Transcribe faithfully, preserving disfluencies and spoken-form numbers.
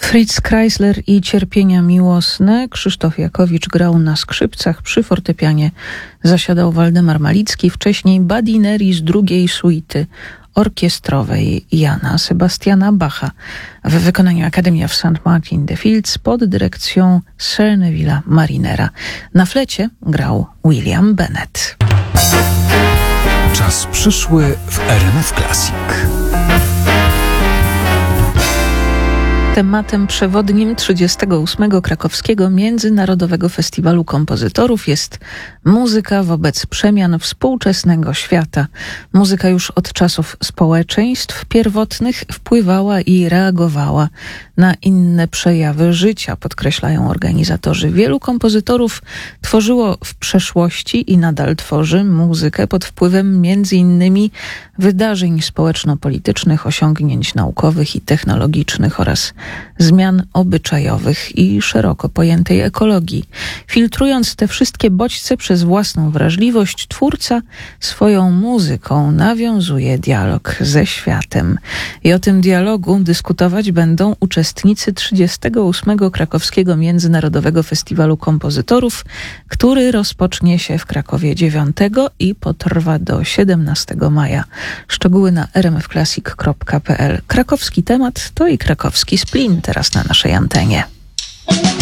Fritz Kreisler i Cierpienia miłosne. Krzysztof Jakowicz grał na skrzypcach, przy fortepianie zasiadał Waldemar Malicki, wcześniej Badineri z drugiej suity orkiestrowej Jana Sebastiana Bacha w wykonaniu Academy of Saint Martin the Fields pod dyrekcją Sir Neville'a Marinera. Na flecie grał William Bennett. Czas przyszły w R M F Classic. Tematem przewodnim trzydziestego ósmego Krakowskiego Międzynarodowego Festiwalu Kompozytorów jest muzyka wobec przemian współczesnego świata. Muzyka już od czasów społeczeństw pierwotnych wpływała i reagowała na inne przejawy życia, podkreślają organizatorzy. Wielu kompozytorów tworzyło w przeszłości i nadal tworzy muzykę pod wpływem między innymi wydarzeń społeczno-politycznych, osiągnięć naukowych i technologicznych oraz zmian obyczajowych i szeroko pojętej ekologii. Filtrując te wszystkie bodźce przez własną wrażliwość, twórca swoją muzyką nawiązuje dialog ze światem. I o tym dialogu dyskutować będą uczestnicy trzydziestego ósmego Krakowskiego Międzynarodowego Festiwalu Kompozytorów, który rozpocznie się w Krakowie dziewiątego i potrwa do siedemnastego maja. Szczegóły na r m f classic kropka p l. Krakowski temat to i krakowski splin teraz na naszej antenie.